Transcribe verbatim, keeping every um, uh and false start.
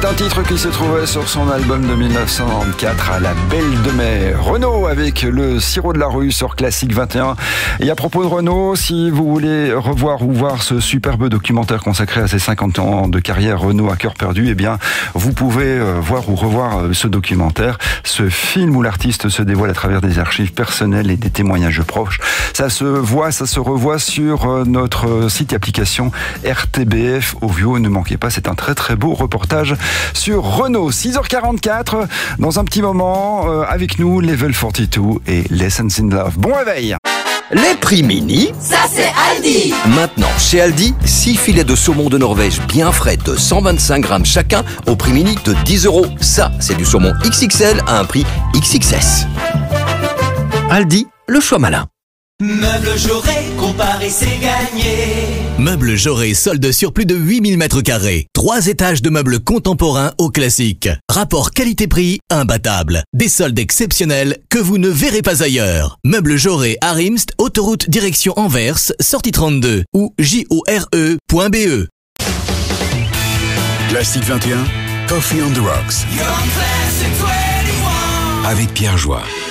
C'est un titre qui se trouvait sur son album de mille neuf cent quatre-vingt-quatorze, à la Belle de Mai. Renaud avec le sirop de la rue sur Classique vingt et un. Et à propos de Renaud, si vous voulez revoir ou voir ce superbe documentaire consacré à ses cinquante ans de carrière, Renaud à cœur perdu, eh bien, vous pouvez voir ou revoir ce documentaire, ce film où l'artiste se dévoile à travers des archives personnelles et des témoignages proches. Ça se voit, ça se revoit sur notre site et application R T B F Ovio. Ne manquez pas, c'est un très très beau reportage sur Renaud. six heures quarante-quatre, dans un petit moment, euh, avec nous, Level quarante-deux et Lessons in Love. Bon réveil! Les prix mini, ça c'est Aldi. Maintenant, chez Aldi, six filets de saumon de Norvège bien frais de cent vingt-cinq grammes chacun au prix mini de dix euros. Ça, c'est du saumon X X L à un prix X X S. Aldi, le choix malin. Meubles Jaurès, comparer c'est gagné. Meubles Jaurès, solde sur plus de huit mille mètres carrés. Trois étages de meubles contemporains au classique. Rapport qualité-prix imbattable. Des soldes exceptionnels que vous ne verrez pas ailleurs. Meubles Jaurès à Rimst, autoroute direction Anvers, sortie trente-deux ou j o r e point b e. Classique vingt et un, Coffee on the Rocks. Young Classic vingt et un. Avec Pierre Joie.